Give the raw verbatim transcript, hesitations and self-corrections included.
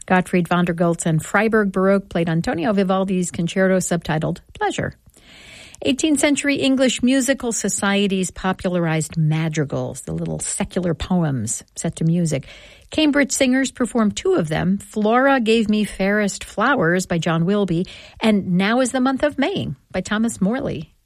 Gottfried von der Goltz and Freiburg Baroque played Antonio Vivaldi's concerto subtitled Pleasure. eighteenth century English musical societies popularized madrigals, the little secular poems set to music. Cambridge singers performed two of them, Flora Gave Me Fairest Flowers by John Wilby, and Now is the Month of May by Thomas Morley.